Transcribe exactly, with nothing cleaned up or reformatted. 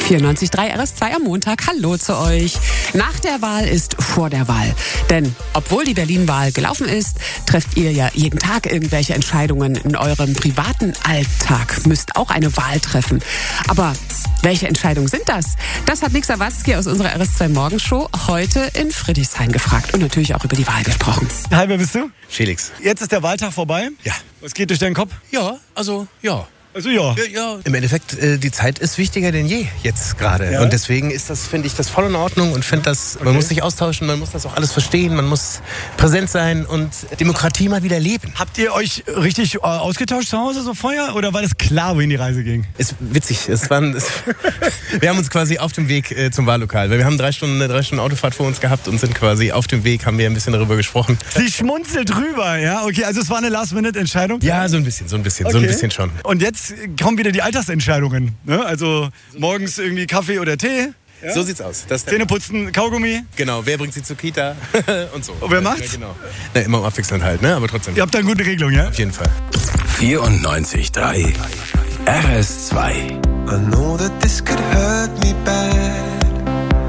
vierundneunzig Komma drei R S zwei am Montag. Hallo zu euch. Nach der Wahl ist vor der Wahl. Denn obwohl die Berlin-Wahl gelaufen ist, trefft ihr ja jeden Tag irgendwelche Entscheidungen in eurem privaten Alltag. Müsst auch eine Wahl treffen. Aber welche Entscheidungen sind das? Das hat Nick Sawatzki aus unserer R S zwei Morgenshow heute in Friedrichshain gefragt und natürlich auch über die Wahl gesprochen. Hi, wer bist du? Felix. Jetzt ist der Wahltag vorbei. Ja. Was geht durch deinen Kopf? Ja, also ja. Also ja. Ja, ja. Im Endeffekt, äh, die Zeit ist wichtiger denn je jetzt gerade. Ja. Und deswegen ist das, finde ich, das voll in Ordnung und finde das, man Okay. muss sich austauschen, man muss das auch alles verstehen, man muss präsent sein und Demokratie mal wieder leben. Habt ihr euch richtig äh, ausgetauscht zu Hause so vorher? Oder war das klar, wohin die Reise ging? Ist witzig. Es waren, es, wir haben uns quasi auf dem Weg äh, zum Wahllokal, weil wir haben drei Stunden, eine drei Stunden Autofahrt vor uns gehabt und sind quasi auf dem Weg, haben wir ein bisschen darüber gesprochen. Sie schmunzelt drüber, ja? Okay, also es war eine Last-Minute-Entscheidung? Ja, so ein bisschen, so ein bisschen, so ein Okay. bisschen schon. Und jetzt kommen wieder die Alltagsentscheidungen. Ne? Also morgens irgendwie Kaffee oder Tee. Ja? So sieht's aus. Das Zähne putzen, Kaugummi. Genau, wer bringt sie zur Kita und so. Und wer macht's? Ja, genau. Na, immer abwechselnd halt, ne? Aber trotzdem. Ihr habt da eine gute Regelung, ja? Auf jeden Fall. vierundneunzig Komma drei R S zwei. I know that this could hurt me bad.